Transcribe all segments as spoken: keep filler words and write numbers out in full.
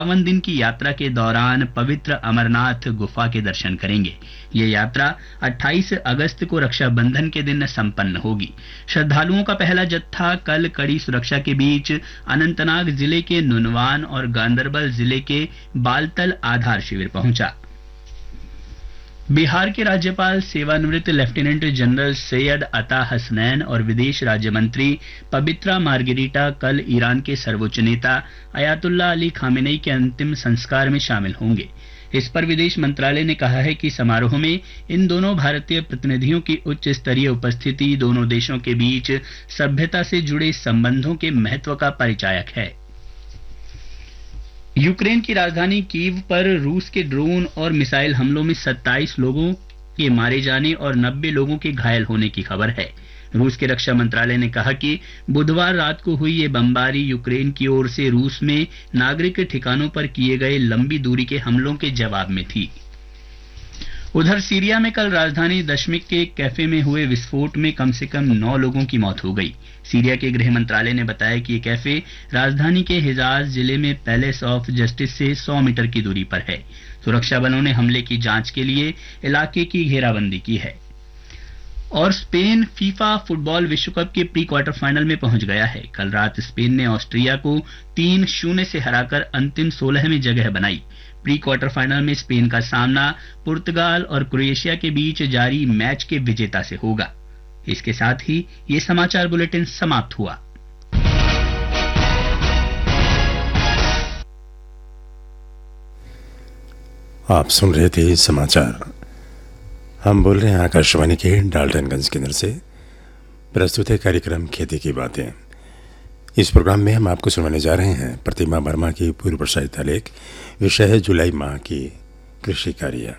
बावन दिन की यात्रा के दौरान पवित्र अमरनाथ गुफा के दर्शन करेंगे। ये यात्रा अट्ठाईस अगस्त को रक्षाबंधन के दिन संपन्न होगी। श्रद्धालुओं का पहला जत्था कल कड़ी सुरक्षा के बीच अनंतनाग जिले के नुनवान और गांदरबल जिले के बालतल आधार शिविर पहुंचा। बिहार के राज्यपाल सेवानिवृत्त लेफ्टिनेंट जनरल सैयद अता हसनैन और विदेश राज्य मंत्री पवित्रा मार्गेरिटा कल ईरान के सर्वोच्च नेता अयातुल्ला अली खामेनेई के अंतिम संस्कार में शामिल होंगे। इस पर विदेश मंत्रालय ने कहा है कि समारोह में इन दोनों भारतीय प्रतिनिधियों की उच्च स्तरीय उपस्थिति दोनों देशों के बीच सभ्यता से जुड़े संबंधों के महत्व का परिचायक है। यूक्रेन की राजधानी कीव पर रूस के ड्रोन और मिसाइल हमलों में सत्ताईस लोगों के मारे जाने और नब्बे लोगों के घायल होने की खबर है। रूस के रक्षा मंत्रालय ने कहा कि बुधवार रात को हुई ये बमबारी यूक्रेन की ओर से रूस में नागरिक ठिकानों पर किए गए लंबी दूरी के हमलों के जवाब में थी। उधर सीरिया में कल राजधानी दमिश्क के कैफे में हुए विस्फोट में कम से कम नौ लोगों की मौत हो गई। सीरिया के गृह मंत्रालय ने बताया कि ये कैफे राजधानी के हिजाज जिले में पैलेस ऑफ जस्टिस से सौ मीटर की दूरी पर है। सुरक्षा बलों ने हमले की जांच के लिए इलाके की घेराबंदी की है। और स्पेन फीफा फुटबॉल विश्व कप के प्री क्वार्टर फाइनल में पहुंच गया है। कल रात स्पेन ने ऑस्ट्रिया को तीन शून्य से हराकर अंतिम सोलह में जगह बनाई। प्री क्वार्टर फाइनल में स्पेन का सामना पुर्तगाल और क्रोएशिया के बीच जारी मैच के विजेता से होगा। इसके साथ ही ये समाचार बुलेटिन समाप्त हुआ। आप सुन रहे थे समाचार। हम बोल रहे हैं आकाशवाणी के डाल्टनगंज केंद्र से। प्रस्तुत है कार्यक्रम खेती की बातें। इस प्रोग्राम में हम आपको सुनाने जा रहे हैं प्रतिमा वर्मा की पूर्व प्रसारित लेख। विषय है जुलाई माह की कृषि कार्य।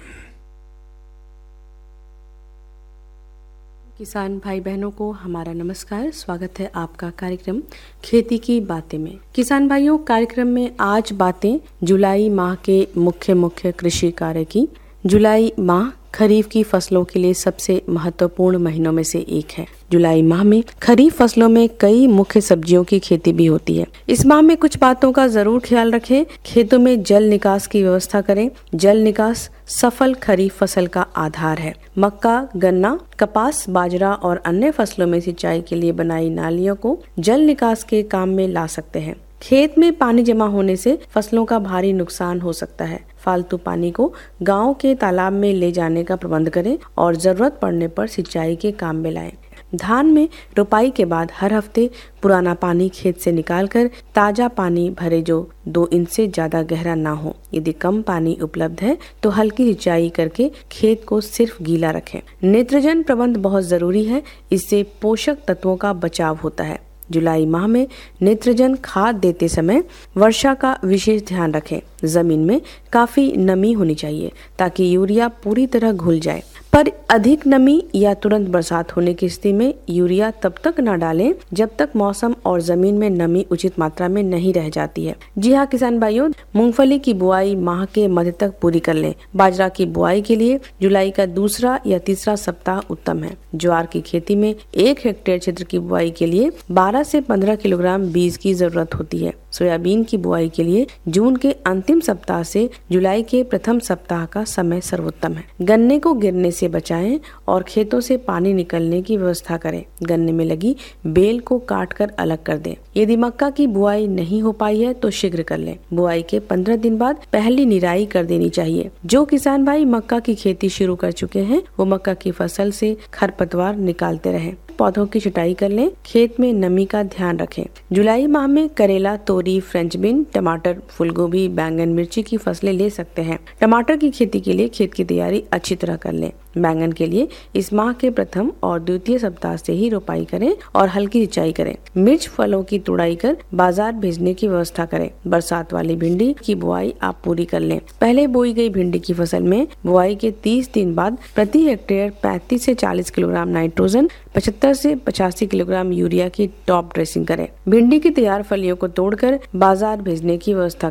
किसान भाई बहनों को हमारा नमस्कार। स्वागत है आपका कार्यक्रम खेती की बातें में। किसान भाइयों, कार्यक्रम में आज बातें जुलाई माह के मुख्य मुख्य कृषि कार्य की। जुलाई माह खरीफ की फसलों के लिए सबसे महत्वपूर्ण महीनों में से एक है। जुलाई माह में खरीफ फसलों में कई मुख्य सब्जियों की खेती भी होती है। इस माह में कुछ बातों का जरूर ख्याल रखें। खेतों में जल निकास की व्यवस्था करें। जल निकास सफल खरीफ फसल का आधार है। मक्का, गन्ना, कपास, बाजरा और अन्य फसलों में सिंचाई के लिए बनाई नालियों को जल निकास के काम में ला सकते हैं। खेत में पानी जमा होने से फसलों का भारी नुकसान हो सकता है। फालतू पानी को गांव के तालाब में ले जाने का प्रबंध करें और जरूरत पड़ने पर सिंचाई के काम में लाएं। धान में रोपाई के बाद हर हफ्ते पुराना पानी खेत से निकालकर ताजा पानी भरे जो दो इंच से ज्यादा गहरा ना हो। यदि कम पानी उपलब्ध है तो हल्की सिंचाई करके खेत को सिर्फ गीला रखें। नाइट्रोजन प्रबंध बहुत जरूरी है। इससे पोषक तत्वों का बचाव होता है। जुलाई माह में नाइट्रोजन खाद देते समय वर्षा का विशेष ध्यान रखें। जमीन में काफी नमी होनी चाहिए ताकि यूरिया पूरी तरह घुल जाए। पर अधिक नमी या तुरंत बरसात होने की स्थिति में यूरिया तब तक न डालें जब तक मौसम और जमीन में नमी उचित मात्रा में नहीं रह जाती है। जी हाँ किसान भाइयों, मूंगफली की बुआई माह के मध्य तक पूरी कर लें। बाजरा की बुआई के लिए जुलाई का दूसरा या तीसरा सप्ताह उत्तम है। ज्वार की खेती में एक हेक्टेयर क्षेत्र की बुआई के लिए बारह से पंद्रह किलोग्राम बीज की जरूरत होती है। सोयाबीन की बुआई के लिए जून के अंतिम सप्ताह से जुलाई के प्रथम सप्ताह का समय सर्वोत्तम है। गन्ने को गिरने से बचाएं और खेतों से पानी निकलने की व्यवस्था करें। गन्ने में लगी बेल को काट कर अलग कर दें। यदि मक्का की बुआई नहीं हो पाई है तो शीघ्र कर लें। बुआई के पंद्रह दिन बाद पहली निराई कर देनी चाहिए। जो किसान भाई मक्का की खेती शुरू कर चुके हैं वो मक्का की फसल से खरपतवार निकालते रहें। पौधों की छटाई कर लें। खेत में नमी का ध्यान रखें। जुलाई माह में करेला, तोरी, फ्रेंच बीन, टमाटर, फूलगोभी, बैंगन, मिर्ची की फसलें ले सकते हैं। टमाटर की खेती के लिए खेत की तैयारी अच्छी तरह कर लें। बैंगन के लिए इस माह के प्रथम और द्वितीय सप्ताह से ही रोपाई करें और हल्की सिंचाई करें। मिर्च फलों की तुड़ाई कर बाजार भेजने की व्यवस्था करें। बरसात वाली भिंडी की बुआई आप पूरी कर लें। पहले बोई गई भिंडी की फसल में बुआई के तीस दिन बाद प्रति हेक्टेयर पैंतीस से चालीस किलोग्राम नाइट्रोजन, पचहत्तर से पचासी किलोग्राम यूरिया की टॉप ड्रेसिंग करें। भिंडी की तैयार फलियों को तोड़कर बाजार भेजने की व्यवस्था करें।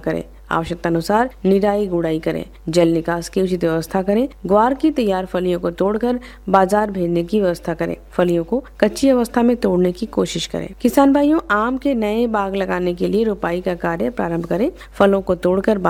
आवश्यकता अनुसार निराई गुड़ाई करें, जल निकास की उचित व्यवस्था करें, ग्वार की तैयार फलियों को तोड़कर बाजार भेजने की व्यवस्था करें, फलियों को कच्ची अवस्था में तोड़ने की कोशिश करें। किसान भाइयों, आम के नए बाग लगाने के लिए रोपाई का कार्य प्रारंभ करें, फलों को तोड़कर